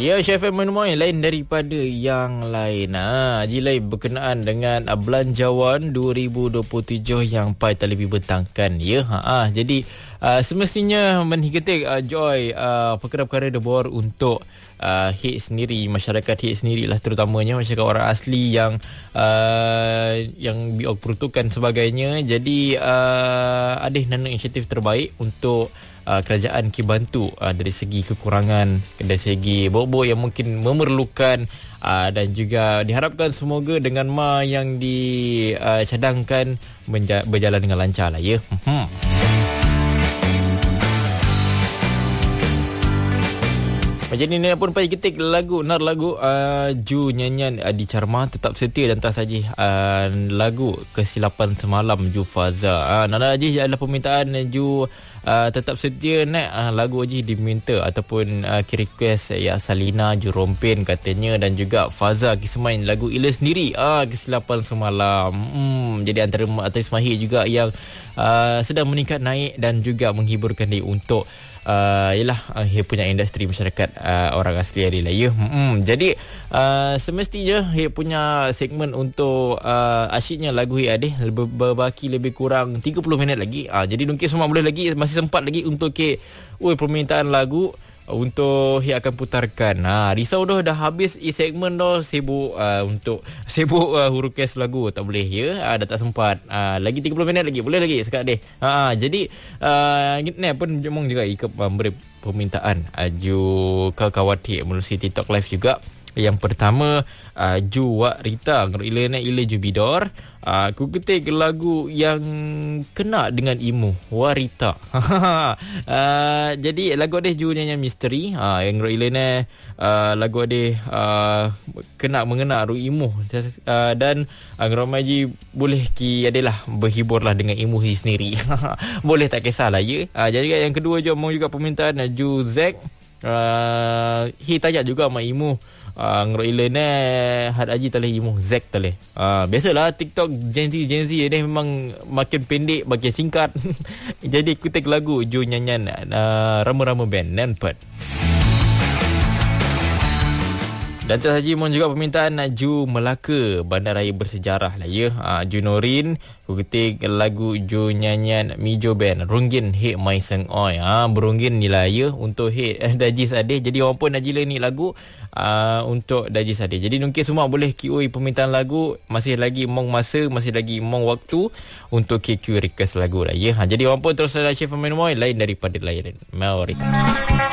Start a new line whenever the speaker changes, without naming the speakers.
Ya, Chef Emmanuel lain daripada yang lain. Haji Lai berkenaan dengan belanjawan 2027 yang Pai tak lebih bentangkan. Ya, jadi semestinya meniketik Joy perkara-perkara debor untuk hit sendiri, masyarakat hit sendirilah, terutamanya masyarakat orang asli yang peruntukan sebagainya. Jadi ada nana inisiatif terbaik untuk kerajaan bantu dari segi kekurangan, dari segi bobok yang mungkin memerlukan, dan juga diharapkan semoga dengan yang dicadangkan berjalan dengan lancar lah, ya. Macam ni pun payah ketik lagu Ju nyanyian di Carma tetap setia dan tak saja lagu Kesilapan Semalam Ju Faza. Nada Haji adalah permintaan Ju tetap setia lagu Haji diminta ataupun request ya Salina Ju Rompin katanya, dan juga Faza kismain lagu Ila sendiri Kesilapan Semalam. Jadi antara artis mahir juga yang sedang meningkat naik dan juga menghiburkan dia untuk dia punya industri masyarakat orang asli adalah, ya. Jadi semestinya dia punya segmen untuk asyiknya lagu dia ada berbaki lebih kurang 30 minit lagi. Jadi mungkin semua boleh lagi, masih sempat lagi untuk permintaan lagu untuk dia akan putarkan. Risau dah habis segmen dah, sibuk hurukes lagu tak boleh, ya. Dah tak sempat. Lagi 30 minit lagi boleh lagi sekarang deh. Jadi ni pun jemong juga ikut beri permintaan Ju Kawati melalui TikTok live juga. Yang pertama Ju Wak Rita Ila Ju Bidor. Aku ketik lagu yang kena dengan imu Warita. Jadi lagu dia Ju nyanyi misteri. Yang Ila lagu dia kena mengena ru imu, dan Romaji boleh adalah berhiburlah dengan imu sendiri. Boleh tak kisahlah, ya. Jadi yang kedua mau juga permintaan Ju Zack. Tanya juga sama imu Ngroilene had Haji taleh imu Zack taleh. Biasalah TikTok Gen Z dia memang makin pendek, makin singkat. Jadi kutik lagu Ju nyanyian Rama-Rama Band Nanpat. Dan tu sahaja mohon juga permintaan Ju Melaka Bandaraya Bersejarah lah, ya. Ju Norin ketik lagu Ju nyanyian Mijo Band Runggin Hit Mai Seng Oi. Berunggin ni lah, ya, untuk hit Dajis Adeh. Jadi orang pun Najila ni lagu untuk Dajis Adeh. Jadi mungkin semua boleh QA permintaan lagu. Masih lagi mong masa, masih lagi mong waktu untuk QA request lagu lah, ya. Jadi orang pun terus Chef Emmanuel lain daripada lain. Mari.